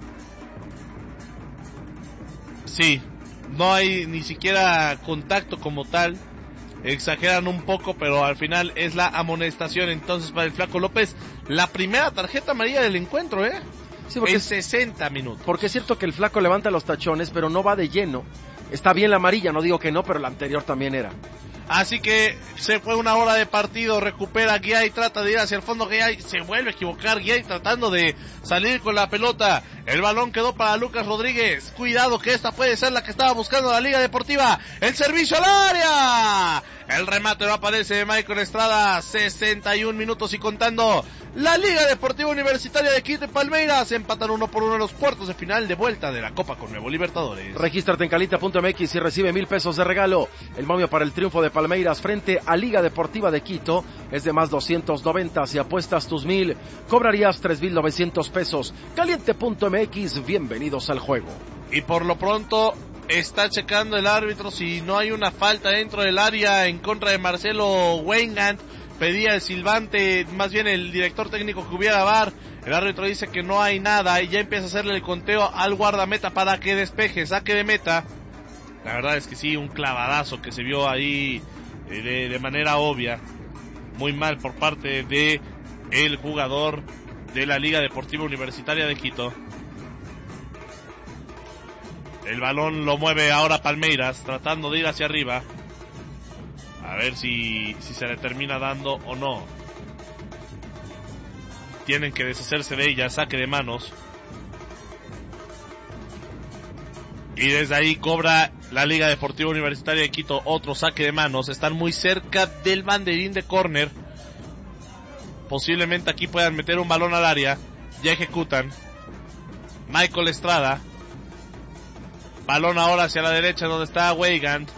Sí, no hay ni siquiera contacto como tal, exageran un poco, pero al final es la amonestación entonces para el Flaco López. la primera tarjeta amarilla del encuentro, Sí, en 60 minutos. Porque es cierto que el flaco levanta los tachones, pero no va de lleno. Está bien la amarilla, no digo que no, pero la anterior también era. Así que se fue una hora de partido, recupera Guiay, trata de ir hacia el fondo, Guiay se vuelve a equivocar, Guiay tratando de salir con la pelota, el balón quedó para Lucas Rodríguez, cuidado que esta puede ser la que estaba buscando la Liga Deportiva, el servicio al área, el remate no aparece de Michael Estrada, 61 minutos y contando, la Liga Deportiva Universitaria de Quito y Palmeiras empatan 1-1 en los cuartos de final de vuelta de la Copa Conmebol Libertadores. Regístrate en calita.mx y recibe 1,000 pesos de regalo, el momio para el triunfo de Palmeiras frente a Liga Deportiva de Quito es de más 290. Si apuestas tus 1,000, cobrarías 3,900 pesos. Caliente.mx, bienvenidos al juego. Y por lo pronto está checando el árbitro si no hay una falta dentro del área en contra de Marcelo Weingart. Pedía el silbante, más bien el director técnico que hubiera VAR. El árbitro dice que no hay nada y ya empieza a hacerle el conteo al guardameta para que despeje, saque de meta. La verdad es que sí, un clavadazo que se vio ahí de manera obvia. Muy mal por parte de el jugador de la Liga Deportiva Universitaria de Quito. El balón lo mueve ahora Palmeiras, tratando de ir hacia arriba. A ver si se le termina dando o no. Tienen que deshacerse de ella, saque de manos. Y desde ahí cobra la Liga Deportiva Universitaria de Quito otro saque de manos. Están muy cerca del banderín de córner. Posiblemente aquí puedan meter un balón al área. Ya ejecutan. Michael Estrada. Balón ahora hacia la derecha donde está Weigand.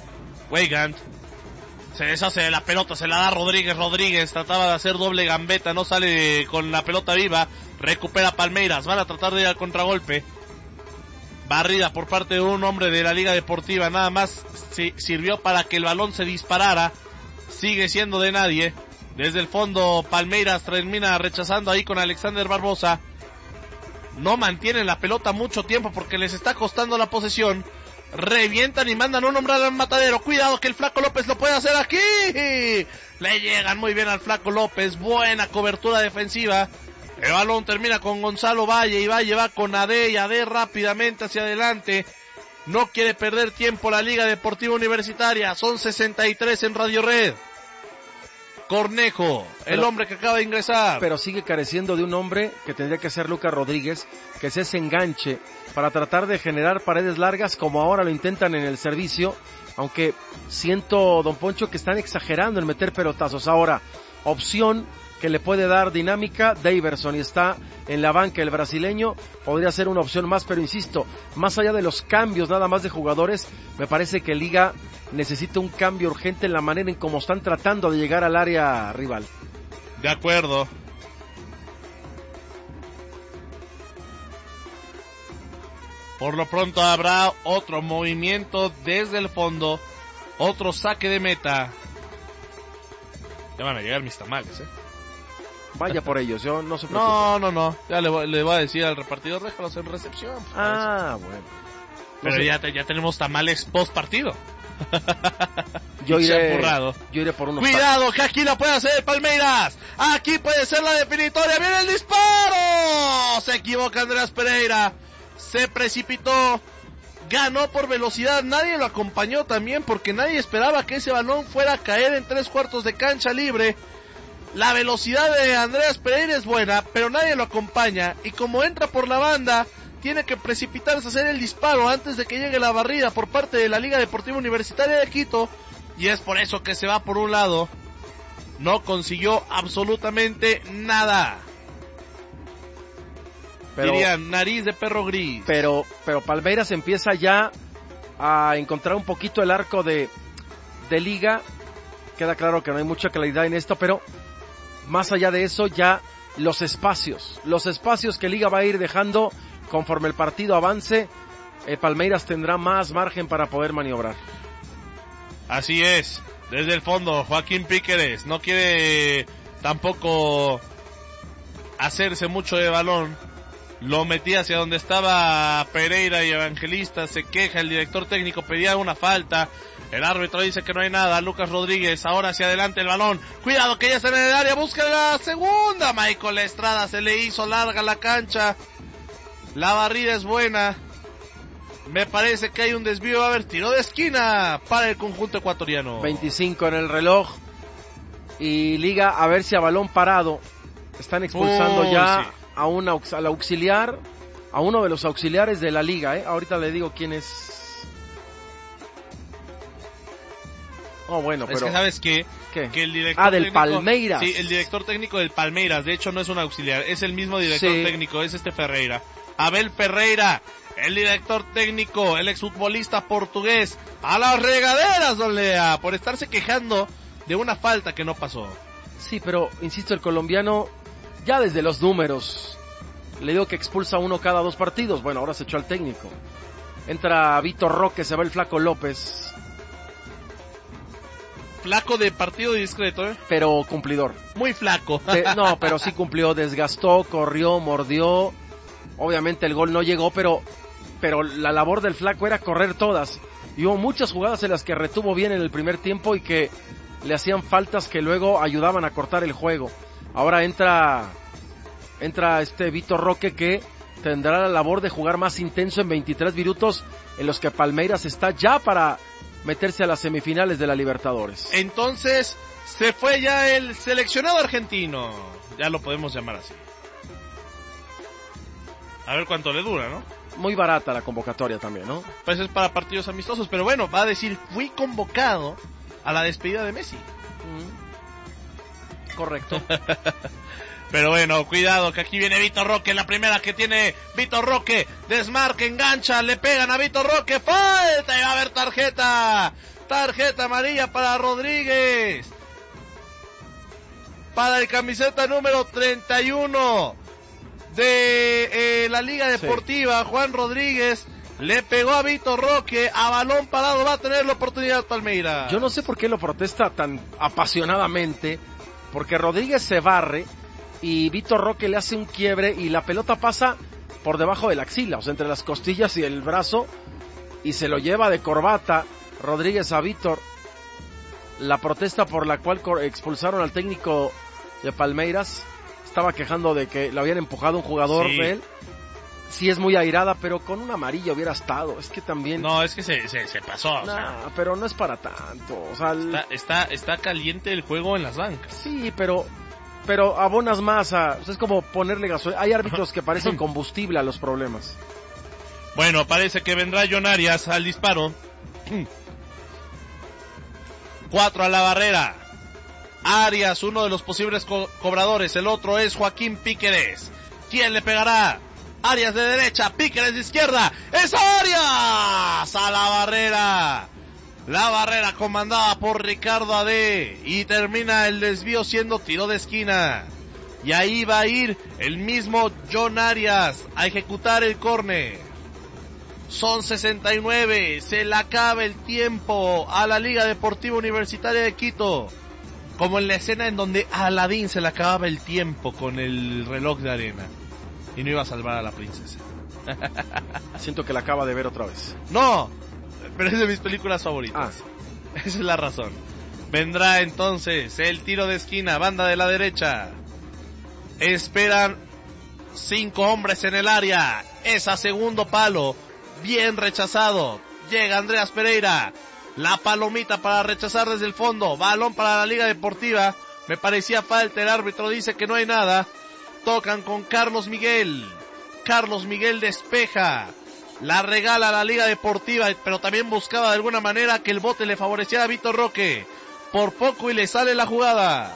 Se deshace de la pelota, se la da Rodríguez, trataba de hacer doble gambeta, no sale con la pelota viva, recupera Palmeiras, van a tratar de ir al contragolpe. Barrida por parte de un hombre de la Liga Deportiva, nada más sirvió para que el balón se disparara, sigue siendo de nadie. Desde el fondo Palmeiras termina rechazando ahí con Alexander Barbosa. No mantienen la pelota mucho tiempo porque les está costando la posesión. Revientan y mandan un hombre al matadero. Cuidado que el Flaco López lo puede hacer aquí. Le llegan muy bien al Flaco López. Buena cobertura defensiva. El balón termina con Gonzalo Valle y Valle va con Ade y Ade rápidamente hacia adelante. No quiere perder tiempo la Liga Deportiva Universitaria. Son 63 en Radio Red. Cornejo, el hombre que acaba de ingresar. Pero sigue careciendo de un hombre que tendría que ser Lucas Rodríguez, que se enganche para tratar de generar paredes largas como ahora lo intentan en el servicio, aunque siento, don Poncho, que están exagerando en meter pelotazos. Ahora, opción que le puede dar dinámica, Daverson, y está en la banca el brasileño, podría ser una opción más, pero insisto, más allá de los cambios nada más de jugadores, me parece que Liga necesita un cambio urgente en la manera en cómo están tratando de llegar al área rival. De acuerdo. Por lo pronto habrá otro movimiento desde el fondo, otro saque de meta. Ya van a llegar mis tamales, Vaya por ellos, yo no se preocupe. No, ya le voy a decir al repartidor, déjalos en recepción. Bueno. Pero ya tenemos tamales post partido. Yo iré por unos. Cuidado, que aquí la puede hacer Palmeiras. Aquí puede ser la definitoria. ¡Viene el disparo! Se equivoca Andreas Pereira. Se precipitó. Ganó por velocidad. Nadie lo acompañó también porque nadie esperaba que ese balón fuera a caer en 3/4 de cancha libre. La velocidad de Andreas Pereira es buena, pero nadie lo acompaña. Y como entra por la banda, tiene que precipitarse a hacer el disparo antes de que llegue la barrida por parte de la Liga Deportiva Universitaria de Quito. Y es por eso que se va por un lado. No consiguió absolutamente nada. Dirían, nariz de perro gris. Pero Palmeiras empieza ya a encontrar un poquito el arco de Liga. Queda claro que no hay mucha claridad en esto, pero más allá de eso, ya los espacios que Liga va a ir dejando conforme el partido avance, Palmeiras tendrá más margen para poder maniobrar. Así es, desde el fondo, Joaquín Píqueres no quiere tampoco hacerse mucho de balón. lo metía hacia donde estaba Pereira y Evangelista, se queja, el director técnico pedía una falta, el árbitro dice que no hay nada, Lucas Rodríguez, ahora hacia adelante el balón, cuidado que ya está en el área, busca la segunda, Michael Estrada, se le hizo larga la cancha, la barrida es buena, me parece que hay un desvío, va a haber tiro de esquina para el conjunto ecuatoriano. 25 en el reloj, y Liga a ver si a balón parado están expulsando ya sí. Al auxiliar, a uno de los auxiliares de la Liga, ahorita le digo quién es. Bueno, pero... Es que ¿sabes qué? Que el director del técnico, Palmeiras. Sí, el director técnico del Palmeiras, de hecho no es un auxiliar, es el mismo director técnico, es Ferreira. Abel Ferreira, el director técnico, el exfutbolista portugués, a las regaderas, don Lea, por estarse quejando de una falta que no pasó. Sí, pero, insisto, el colombiano, ya desde los números, le digo que expulsa uno cada 2 partidos, bueno, ahora se echó al técnico. Entra Vitor Roque, se va el Flaco López. Flaco de partido discreto, pero cumplidor. Muy flaco. No, pero sí cumplió, desgastó, corrió, mordió. Obviamente el gol no llegó, pero la labor del Flaco era correr todas. Y hubo muchas jugadas en las que retuvo bien en el primer tiempo y que le hacían faltas que luego ayudaban a cortar el juego. Ahora entra Vitor Roque, que tendrá la labor de jugar más intenso en 23 minutos en los que Palmeiras está ya para meterse a las semifinales de la Libertadores. Entonces, se fue ya el seleccionado argentino. Ya lo podemos llamar así. A ver cuánto le dura, ¿no? Muy barata la convocatoria también, ¿no? Pues es para partidos amistosos, pero bueno, va a decir, fui convocado a la despedida de Messi. Correcto. Pero bueno, cuidado que aquí viene Vitor Roque, la primera que tiene Vitor Roque, desmarca, engancha, le pegan a Vitor Roque, falta y va a haber tarjeta amarilla para Rodríguez, para el camiseta número 31 de la Liga Deportiva, Juan Rodríguez, le pegó a Vitor Roque, a balón parado va a tener la oportunidad Palmeiras. Yo no sé por qué lo protesta tan apasionadamente, porque Rodríguez se barre y Vitor Roque le hace un quiebre y la pelota pasa por debajo de la axila, o sea, entre las costillas y el brazo, y se lo lleva de corbata Rodríguez a Vitor. La protesta por la cual expulsaron al técnico de Palmeiras estaba quejando de que lo habían empujado un jugador de él. Sí, es muy airada, pero con una amarilla hubiera estado. Es que también... No, es que se pasó. Pero no es para tanto. O sea, está caliente el juego en las bancas. Sí, pero abonas más a... O sea, es como ponerle gasolina. Hay árbitros que parecen combustible a los problemas. Bueno, parece que vendrá John Arias al disparo. 4 a la barrera. Arias, uno de los posibles cobradores. El otro es Joaquín Píqueres. ¿Quién le pegará? Arias de derecha, Píqueres de izquierda. ¡Es Arias! A la barrera. La barrera comandada por Ricardo Ade. Y termina el desvío siendo tiro de esquina. Y ahí va a ir el mismo John Arias a ejecutar el córner. Son 69. Se le acaba el tiempo a la Liga Deportiva Universitaria de Quito. Como en la escena en donde a Aladín se le acababa el tiempo con el reloj de arena. Y no iba a salvar a la princesa. Siento que la acaba de ver otra vez. No, pero es de mis películas favoritas. Esa es la razón. Vendrá entonces el tiro de esquina, banda de la derecha. Esperan 5 hombres en el área. Es a segundo palo. Bien rechazado. Llega Andreas Pereira. La palomita para rechazar desde el fondo. Balón para la Liga Deportiva. Me parecía falta. El árbitro dice que no hay nada. Tocan con Carlos Miguel. Carlos Miguel despeja. La regala a la Liga Deportiva, pero también buscaba de alguna manera que el bote le favoreciera a Vitor Roque. Por poco y le sale la jugada.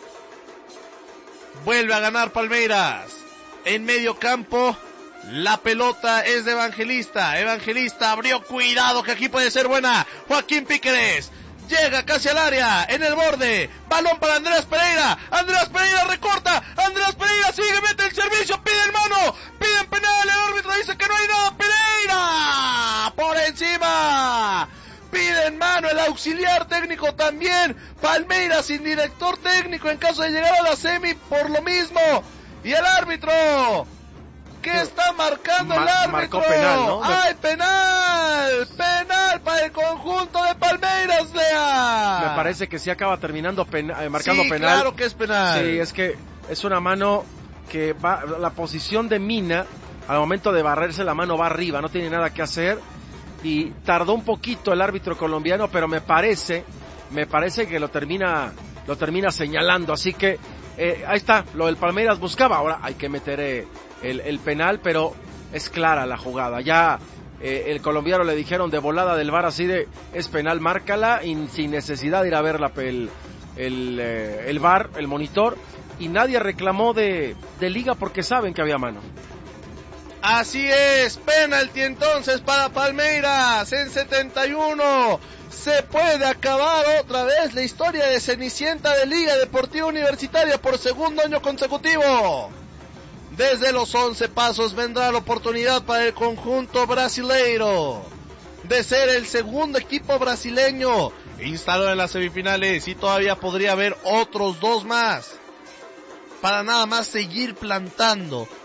Vuelve a ganar Palmeiras. En medio campo, la pelota es de Evangelista. Evangelista abrió, cuidado que aquí puede ser buena. Joaquín Píqueres. Llega casi al área, en el borde, balón para Andreas Pereira recorta, Andreas Pereira sigue, mete el servicio, piden mano, piden penal, el árbitro dice que no hay nada, Pereira, por encima, piden mano, el auxiliar técnico también, Palmeiras sin director técnico en caso de llegar a la semi por lo mismo, y el árbitro ¿Qué está marcando el árbitro? Marcó penal, ¿no? ¡Ay, penal! ¡Penal para el conjunto de Palmeiras, Lea! Me parece que sí acaba terminando marcando sí, penal. Claro que es penal. Sí, es que es una mano que va, la posición de Mina, al momento de barrerse la mano va arriba, no tiene nada que hacer, y tardó un poquito el árbitro colombiano, pero me parece que lo termina señalando, así que ahí está, lo del Palmeiras buscaba, ahora hay que meter el penal, pero es clara la jugada, ya el colombiano le dijeron de volada del VAR así de, es penal, márcala, y sin necesidad de ir a ver el VAR, el monitor, y nadie reclamó de liga porque saben que había mano. Así es, penalti entonces para Palmeiras en 71. Se puede acabar otra vez la historia de Cenicienta de Liga Deportiva Universitaria por segundo año consecutivo. Desde los 11 pasos vendrá la oportunidad para el conjunto brasileiro de ser el segundo equipo brasileño instalado en las semifinales, y todavía podría haber otros 2 más para nada más seguir plantando